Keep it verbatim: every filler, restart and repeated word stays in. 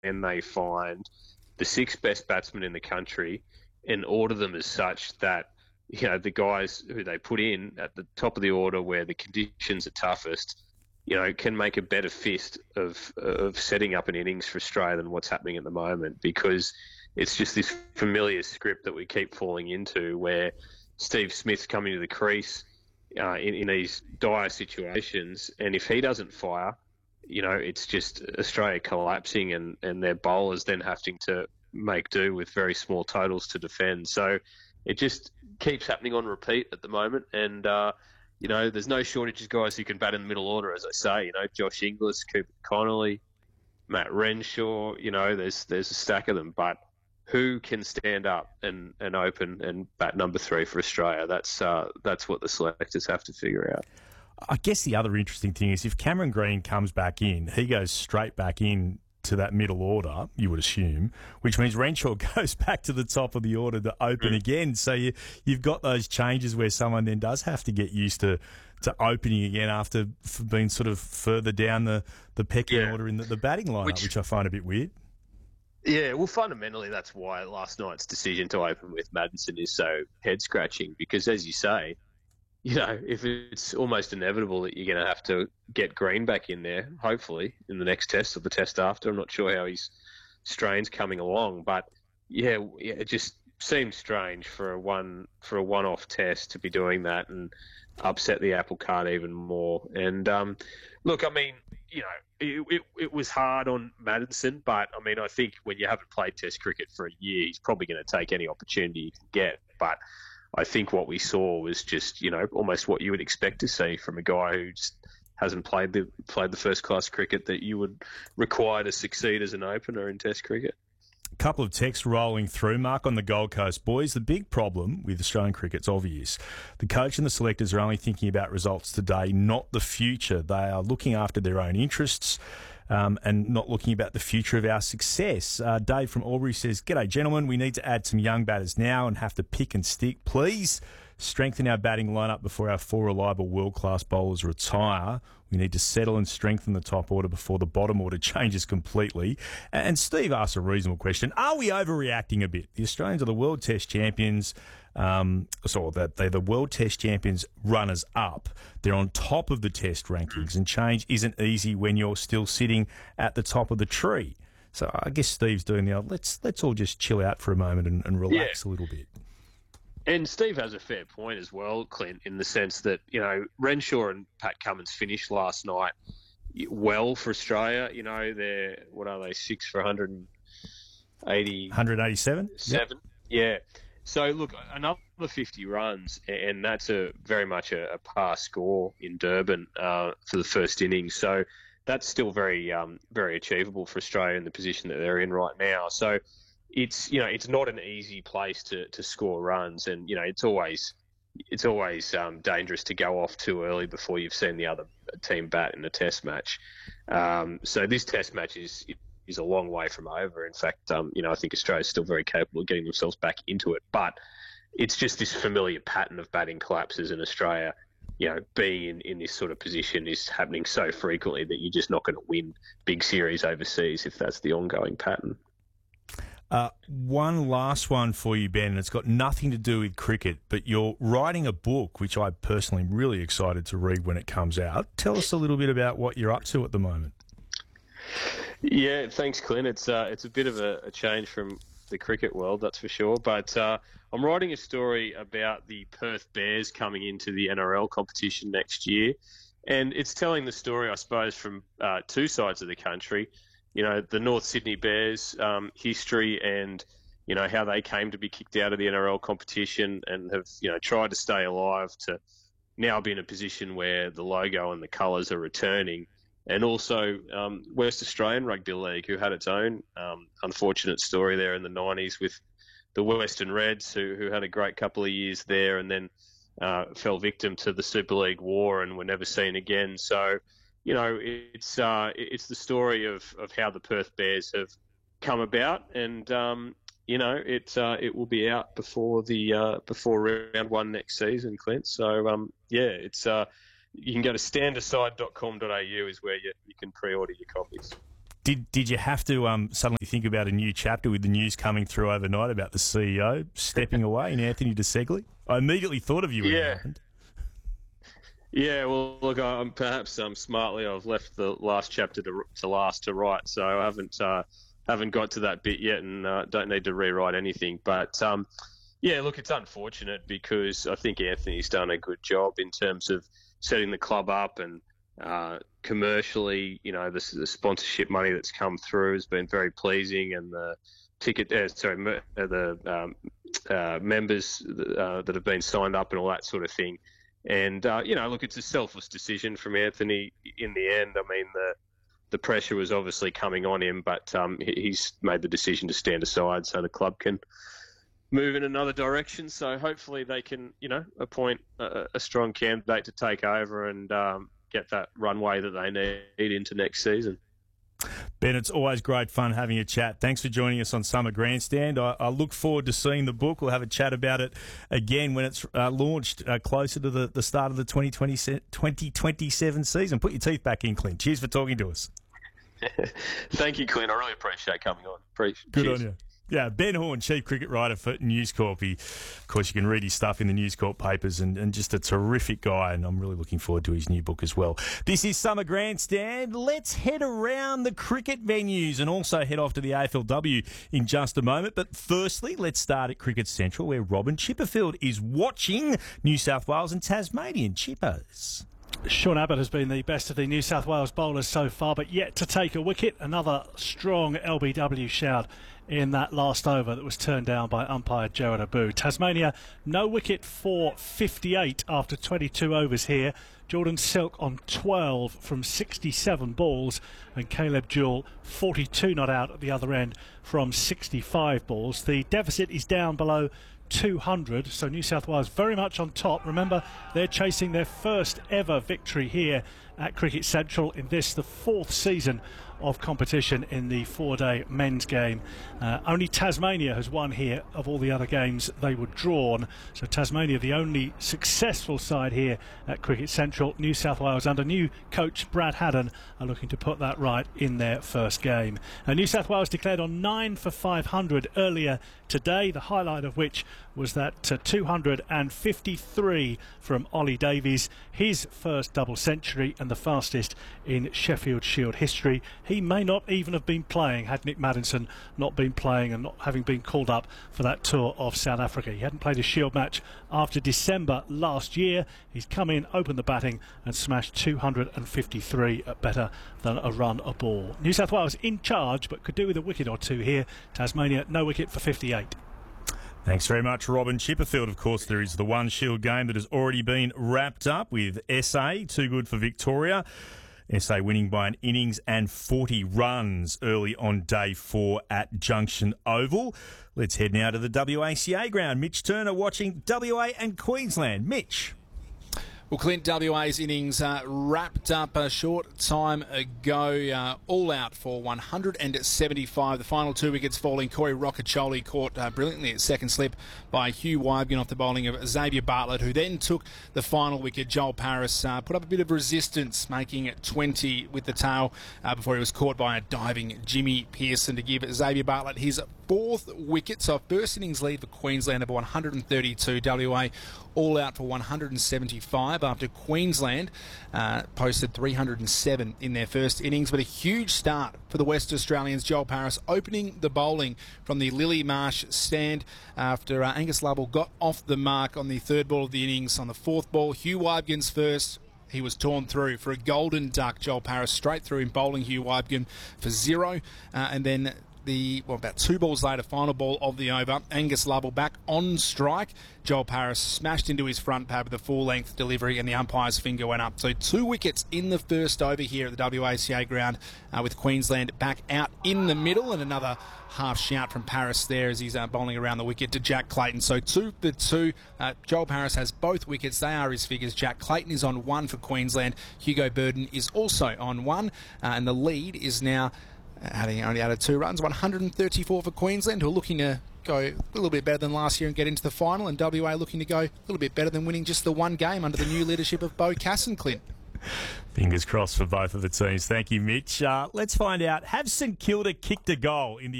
then they find the six best batsmen in the country and order them as such that, you know, the guys who they put in at the top of the order where the conditions are toughest, you know, can make a better fist of of setting up an innings for Australia than what's happening at the moment, because it's just this familiar script that we keep falling into where Steve Smith's coming to the crease uh, in, in these dire situations, and if he doesn't fire, you know, it's just Australia collapsing and, and their bowlers then having to make do with very small totals to defend. So it just keeps happening on repeat at the moment, and uh, you know, there's no shortage of guys who can bat in the middle order, as I say. You know, Josh Inglis, Cooper Connolly, Matt Renshaw. You know, there's there's a stack of them, but who can stand up and, and open and bat number three for Australia? That's uh, that's what the selectors have to figure out. I guess the other interesting thing is if Cameron Green comes back in, he goes straight back in to that middle order, you would assume, which means Renshaw goes back to the top of the order to open mm. again. So you, you've got those changes where someone then does have to get used to, to opening again after being sort of further down the, the pecking yeah. order in the, the batting lineup, which, which I find a bit weird. Yeah, well, fundamentally, that's why last night's decision to open with Maddinson is so head-scratching, because, as you say, you know, if it's almost inevitable that you're going to have to get Green back in there, hopefully, in the next test or the test after. I'm not sure how his strain's coming along, but, yeah, yeah it just seemed strange for a one for a one-off test to be doing that and upset the apple cart even more. And, um, look, I mean, you know, it, it, it was hard on Maddinson, but, I mean, I think when you haven't played Test cricket for a year, he's probably going to take any opportunity he can get. But I think what we saw was just, you know, almost what you would expect to see from a guy who just hasn't played the played the first-class cricket that you would require to succeed as an opener in Test cricket. A couple of texts rolling through, Mark, on the Gold Coast boys. The big problem with Australian cricket's obvious. The coach and the selectors are only thinking about results today, not the future. They are looking after their own interests um, and not looking about the future of our success. Uh, Dave from Albury says, "G'day, gentlemen. We need to add some young batters now and have to pick and stick. Please strengthen our batting lineup before our four reliable world-class bowlers retire. We need to settle and strengthen the top order before the bottom order changes completely." And Steve asked a reasonable question. Are we overreacting a bit? The Australians are the World Test champions. Um, so that they're the World Test champions runners up. They're on top of the Test rankings, and change isn't easy when you're still sitting at the top of the tree. So I guess Steve's doing the old, let's, let's all just chill out for a moment and, and relax yeah. a little bit. And Steve has a fair point as well, Clint, in the sense that, you know, Renshaw and Pat Cummins finished last night well for Australia. You know, they're, what are they, six for one eighty? one eighty-seven? Seven, yep. Yeah. So, look, another fifty runs, and that's a very much a, a par score in Durban uh, for the first innings. So that's still very, um, very achievable for Australia in the position that they're in right now. So it's, you know, it's not an easy place to, to score runs, and, you know, it's always it's always um, dangerous to go off too early before you've seen the other team bat in a test match. Um, so this test match is is a long way from over. In fact, um, you know, I think Australia's still very capable of getting themselves back into it, but it's just this familiar pattern of batting collapses in Australia. You know, being in, in this sort of position is happening so frequently that you're just not going to win big series overseas if that's the ongoing pattern. Uh, one last one for you, Ben, and it's got nothing to do with cricket, but you're writing a book, which I personally am really excited to read when it comes out. Tell us a little bit about what you're up to at the moment. Yeah, thanks, Clint. It's uh, it's a bit of a, a change from the cricket world, that's for sure. But uh, I'm writing a story about the Perth Bears coming into the N R L competition next year, and it's telling the story, I suppose, from uh, two sides of the country. You know, the North Sydney Bears um, history and, you know, how they came to be kicked out of the N R L competition and have, you know, tried to stay alive to now be in a position where the logo and the colours are returning. And also um, West Australian Rugby League, who had its own um, unfortunate story there in the nineties with the Western Reds, who, who had a great couple of years there and then uh, fell victim to the Super League war and were never seen again. So, you know, it's uh, it's the story of, of how the Perth Bears have come about, and um, you know, it uh, it will be out before the uh, before round one next season, Clint. So um, yeah, it's uh, you can go to stand aside dot com dot a u is where you, you can pre-order your copies. Did did you have to um, suddenly think about a new chapter with the news coming through overnight about the C E O stepping away in Anthony De Segli? I immediately thought of you when yeah. it happened. Yeah, well, look, I'm perhaps um, smartly I've left the last chapter to, to last to write, so I haven't uh, haven't got to that bit yet, and uh, don't need to rewrite anything. But um, yeah, look, it's unfortunate because I think Anthony's done a good job in terms of setting the club up and. Uh, commercially, you know, the, the sponsorship money that's come through has been very pleasing, and the ticket, uh, sorry, uh, the um, uh, members uh, that have been signed up and all that sort of thing. And uh, you know, look, it's a selfless decision from Anthony in the end. I mean, the the pressure was obviously coming on him, but um, he's made the decision to stand aside so the club can move in another direction. So hopefully they can, you know, appoint a, a strong candidate to take over and. Um, get that runway that they need into next season. Ben, it's always great fun having a chat. Thanks for joining us on Summer Grandstand. I, I look forward to seeing the book. We'll have a chat about it again when it's uh, launched uh, closer to the, the start of the twenty twenty-seven season. Put your teeth back in, Clint. Cheers for talking to us. Thank you, Clint. I really appreciate coming on. Pre- Good cheers. on you. Yeah, Ben Horn, chief cricket writer for News Corp. He, of course, you can read his stuff in the News Corp papers, and, and just a terrific guy, and I'm really looking forward to his new book as well. This is Summer Grandstand. Let's head around the cricket venues and also head off to the A F L W in just a moment. But firstly, let's start at Cricket Central, where Robin Chipperfield is watching New South Wales and Tasmanian Chippers. Sean Abbott has been the best of the New South Wales bowlers so far, but yet to take a wicket. Another strong L B W shout in that last over that was turned down by umpire Jared Abu. Tasmania, no wicket for fifty-eight after twenty-two overs here. Jordan Silk on twelve from sixty-seven balls, and Caleb Jewell forty-two not out at the other end from sixty-five balls. The deficit is down below two hundred, so New South Wales very much on top. Remember, they're chasing their first ever victory here at Cricket Central in this, the fourth season of competition in the four-day men's game. Uh, only Tasmania has won here of all the other games they were drawn. So Tasmania, the only successful side here at Cricket Central. New South Wales, under new coach Brad Haddon, are looking to put that right in their first game. Uh, New South Wales declared on nine for five hundred earlier today, the highlight of which was that uh, two hundred fifty-three from Ollie Davies, his first double century and the fastest in Sheffield Shield history. He may not even have been playing had Nick Maddinson not been playing and not having been called up for that tour of South Africa. He hadn't played a Shield match after December last year. He's come in, opened the batting and smashed two hundred fifty-three at better than a run a ball. New South Wales in charge, but could do with a wicket or two here. Tasmania, no wicket for fifty-eight. Thanks very much, Robin Chipperfield. Of course, there is the one Shield game that has already been wrapped up with S A, too good for Victoria. S A winning by an innings and forty runs early on day four at Junction Oval. Let's head now to the W A C A ground. Mitch Turner watching W A and Queensland. Mitch. Well, Clint, W A's innings uh, wrapped up a short time ago, uh, all out for one hundred seventy-five. The final two wickets falling. Corey Rocchiccioli caught uh, brilliantly at second slip by Hugh Wybgen off the bowling of Xavier Bartlett, who then took the final wicket. Joel Paris uh, put up a bit of resistance, making it twenty with the tail uh, before he was caught by a diving Jimmy Pearson to give Xavier Bartlett his fourth wicket. So first innings lead for Queensland of one hundred thirty-two. W A all out for one hundred seventy-five after Queensland uh, posted three hundred seven in their first innings. But a huge start for the West Australians. Joel Paris opening the bowling from the Lily Marsh stand after uh, Angus Lovell got off the mark on the third ball of the innings. On the fourth ball, Hugh Wybgen's first. He was torn through for a golden duck. Joel Paris straight through him, bowling Hugh Wybgen for zero. Uh, and then the, well, about two balls later, final ball of the over, Angus Lovell back on strike. Joel Paris smashed into his front pad with a full-length delivery, and the umpire's finger went up. So two wickets in the first over here at the W A C A ground, uh, with Queensland back out in the middle, and another half shout from Paris there as he's uh, bowling around the wicket to Jack Clayton. So two for two. Uh, Joel Paris has both wickets. They are his figures. Jack Clayton is on one for Queensland. Hugo Burden is also on one, uh, and the lead is now, having only added two runs, one hundred thirty-four for Queensland, who are looking to go a little bit better than last year and get into the final, and W A looking to go a little bit better than winning just the one game under the new leadership of Bo Casson, Clint. Fingers crossed for both of the teams. Thank you, Mitch. Uh, let's find out, have St Kilda kicked a goal in the